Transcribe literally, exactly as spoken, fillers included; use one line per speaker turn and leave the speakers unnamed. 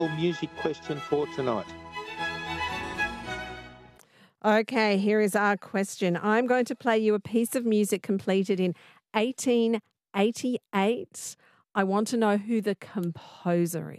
music question for tonight.
Okay, here is our question. I'm going to play you a piece of music completed in eighteen eighty-eight. I want to know who the composer